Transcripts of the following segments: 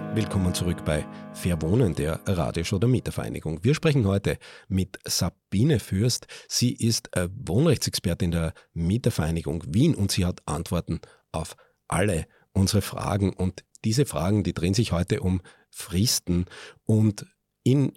Willkommen zurück bei Fair Wohnen, der Radioshow der Mietervereinigung. Wir sprechen heute mit Sabine Fürst. Sie ist Wohnrechtsexpertin der Mietervereinigung Wien und sie hat Antworten auf alle unsere Fragen. Und diese Fragen, die drehen sich heute um Fristen. Und in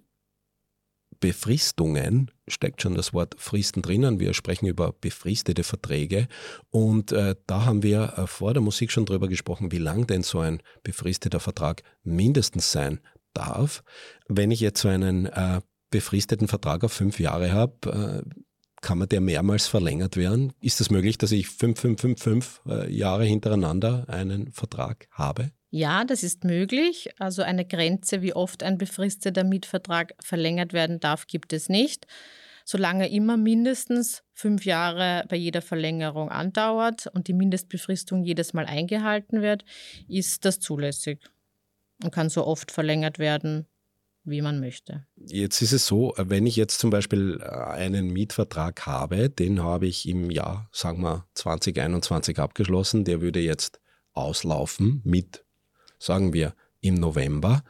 Befristungen steckt schon das Wort Fristen drinnen. Wir sprechen über befristete Verträge und da haben wir vor der Musik schon drüber gesprochen, wie lang denn so ein befristeter Vertrag mindestens sein darf. Wenn ich jetzt so einen befristeten Vertrag auf 5 Jahre habe, kann man der mehrmals verlängert werden? Ist es möglich, dass ich 5 Jahre hintereinander einen Vertrag habe? Ja, das ist möglich. Also eine Grenze, wie oft ein befristeter Mietvertrag verlängert werden darf, gibt es nicht. Solange immer mindestens 5 Jahre bei jeder Verlängerung andauert und die Mindestbefristung jedes Mal eingehalten wird, ist das zulässig und kann so oft verlängert werden, wie man möchte. Jetzt ist es so, wenn ich jetzt zum Beispiel einen Mietvertrag habe, den habe ich im Jahr, sagen wir 2021 abgeschlossen, der würde jetzt auslaufen mit, sagen wir, im November.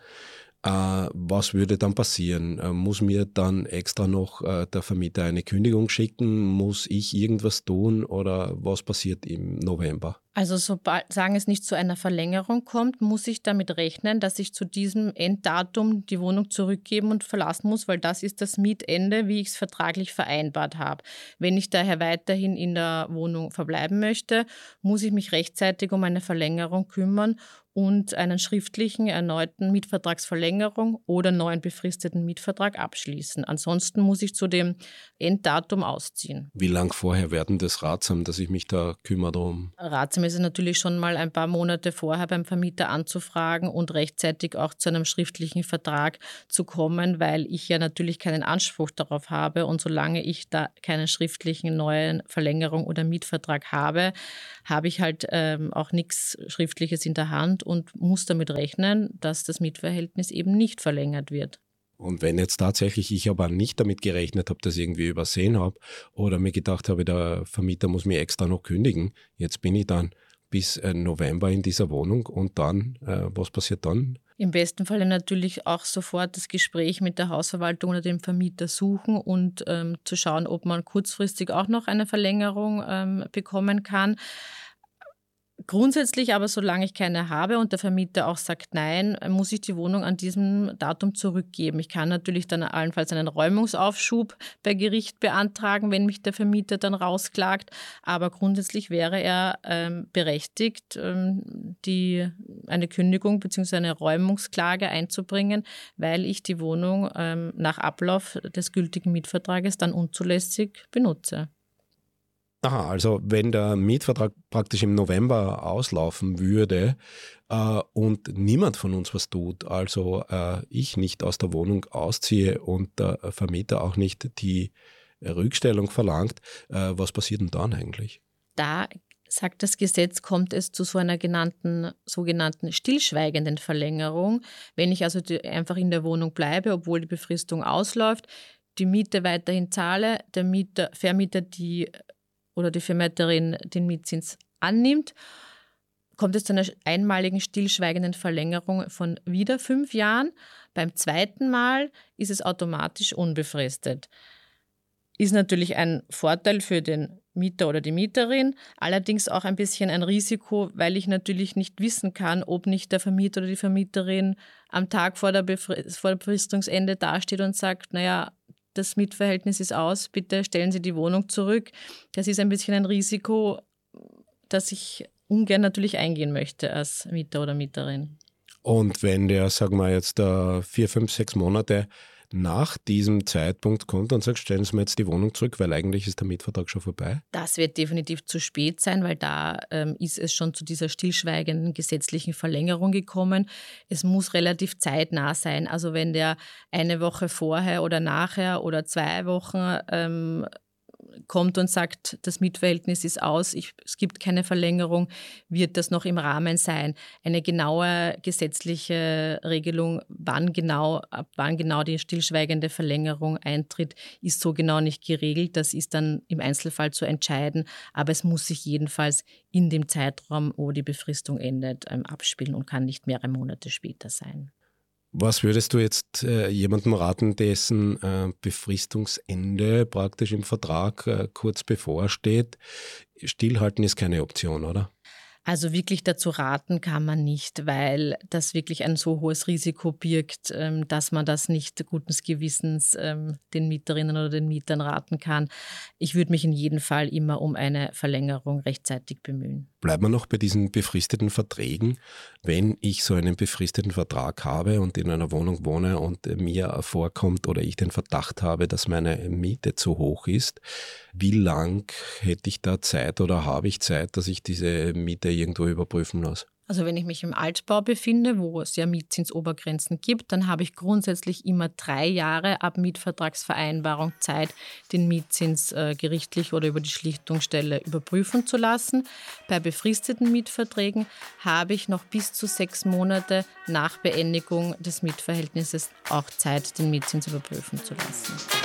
Was würde dann passieren? Muss mir dann extra noch der Vermieter eine Kündigung schicken? Muss ich irgendwas tun oder was passiert im November? Also sobald es nicht zu einer Verlängerung kommt, muss ich damit rechnen, dass ich zu diesem Enddatum die Wohnung zurückgeben und verlassen muss, weil das ist das Mietende, wie ich es vertraglich vereinbart habe. Wenn ich daher weiterhin in der Wohnung verbleiben möchte, muss ich mich rechtzeitig um eine Verlängerung kümmern und einen schriftlichen erneuten Mietvertragsverlängerung oder neuen befristeten Mietvertrag abschließen. Ansonsten muss ich zu dem Enddatum ausziehen. Wie lang vorher werden das ratsam, dass ich mich da kümmere drum? Ratsam ist es natürlich schon mal ein paar Monate vorher beim Vermieter anzufragen und rechtzeitig auch zu einem schriftlichen Vertrag zu kommen, weil ich ja natürlich keinen Anspruch darauf habe und solange ich da keinen schriftlichen neuen Verlängerung oder Mietvertrag habe, habe ich halt auch nichts Schriftliches in der Hand und muss damit rechnen, dass das Mietverhältnis eben nicht verlängert wird. Und wenn jetzt tatsächlich ich aber nicht damit gerechnet habe, das irgendwie übersehen habe oder mir gedacht habe, der Vermieter muss mir extra noch kündigen, jetzt bin ich dann bis November in dieser Wohnung und dann, was passiert dann? Im besten Falle natürlich auch sofort das Gespräch mit der Hausverwaltung oder dem Vermieter suchen und zu schauen, ob man kurzfristig auch noch eine Verlängerung bekommen kann. Grundsätzlich aber, solange ich keine habe und der Vermieter auch sagt nein, muss ich die Wohnung an diesem Datum zurückgeben. Ich kann natürlich dann allenfalls einen Räumungsaufschub bei Gericht beantragen, wenn mich der Vermieter dann rausklagt. Aber grundsätzlich wäre er berechtigt, eine Kündigung bzw. eine Räumungsklage einzubringen, weil ich die Wohnung nach Ablauf des gültigen Mietvertrages dann unzulässig benutze. Aha, also wenn der Mietvertrag praktisch im November auslaufen würde und niemand von uns was tut, also ich nicht aus der Wohnung ausziehe und der Vermieter auch nicht die Rückstellung verlangt, was passiert denn dann eigentlich? Da sagt das Gesetz, kommt es zu so einer sogenannten stillschweigenden Verlängerung. Wenn ich also einfach in der Wohnung bleibe, obwohl die Befristung ausläuft, die Miete weiterhin zahle, der Vermieter die Vermieterin den Mietzins annimmt, kommt es zu einer einmaligen stillschweigenden Verlängerung von wieder 5 Jahren. Beim zweiten Mal ist es automatisch unbefristet. Ist natürlich ein Vorteil für den Mieter oder die Mieterin, allerdings auch ein bisschen ein Risiko, weil ich natürlich nicht wissen kann, ob nicht der Vermieter oder die Vermieterin am Tag vor dem Befristungsende dasteht und sagt, naja, das Mietverhältnis ist aus, bitte stellen Sie die Wohnung zurück. Das ist ein bisschen ein Risiko, das ich ungern natürlich eingehen möchte als Mieter oder Mieterin. Und wenn der, sagen wir jetzt 4, 5, 6 Monate nach diesem Zeitpunkt kommt und sagt, stellen Sie mir jetzt die Wohnung zurück, weil eigentlich ist der Mietvertrag schon vorbei? Das wird definitiv zu spät sein, weil da ist es schon zu dieser stillschweigenden gesetzlichen Verlängerung gekommen. Es muss relativ zeitnah sein. Also wenn der eine Woche vorher oder nachher oder 2 Wochen kommt und sagt, das Mietverhältnis ist aus, es gibt keine Verlängerung, wird das noch im Rahmen sein. Eine genaue gesetzliche Regelung, ab wann genau die stillschweigende Verlängerung eintritt, ist so genau nicht geregelt. Das ist dann im Einzelfall zu entscheiden, aber es muss sich jedenfalls in dem Zeitraum, wo die Befristung endet, abspielen und kann nicht mehrere Monate später sein. Was würdest du jetzt jemandem raten, dessen Befristungsende praktisch im Vertrag kurz bevorsteht? Stillhalten ist keine Option, oder? Also wirklich dazu raten kann man nicht, weil das wirklich ein so hohes Risiko birgt, dass man das nicht guten Gewissens den Mieterinnen oder den Mietern raten kann. Ich würde mich in jedem Fall immer um eine Verlängerung rechtzeitig bemühen. Bleiben wir noch bei diesen befristeten Verträgen. Wenn ich so einen befristeten Vertrag habe und in einer Wohnung wohne und mir vorkommt oder ich den Verdacht habe, dass meine Miete zu hoch ist, wie lang hätte ich da Zeit oder habe ich Zeit, dass ich diese Miete irgendwo überprüfen lasse? Also wenn ich mich im Altbau befinde, wo es ja Mietzinsobergrenzen gibt, dann habe ich grundsätzlich immer 3 Jahre ab Mietvertragsvereinbarung Zeit, den Mietzins gerichtlich oder über die Schlichtungsstelle überprüfen zu lassen. Bei befristeten Mietverträgen habe ich noch bis zu 6 Monate nach Beendigung des Mietverhältnisses auch Zeit, den Mietzins überprüfen zu lassen.